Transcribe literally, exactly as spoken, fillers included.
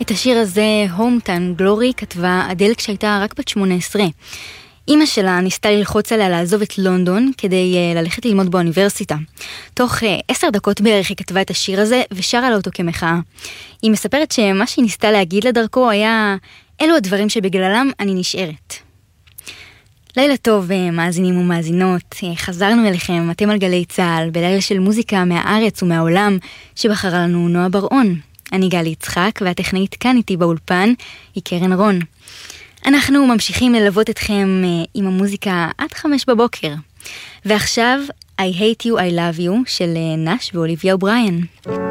את השיר הזה, Hometown Glory, כתבה אדל כשהייתה רק בת שמונה עשרה. אמא שלה ניסתה ללחוץ עליה לעזוב את לונדון כדי uh, ללכת ללמוד באוניברסיטה. תוך uh, עשר דקות בערך היא כתבה את השיר הזה ושרה לה אותו כמחאה. היא מספרת שמה שהיא ניסתה להגיד לדרכו היה, אלו הדברים שבגללם אני נשארת. לילה טוב, מאזינים ומאזינות, חזרנו אליכם, אתם על גלי צהל, בלילה של מוזיקה מהארץ ומהעולם, שבחרה לנו נועה בר-און. אני גלי יצחק, והטכנאית כאן איתי באולפן היא קרן רון. אנחנו ממשיכים ללוות אתכם עם המוזיקה עד חמש בבוקר. ועכשיו, I Hate You, I Love You של נש ואוליביה אובריין.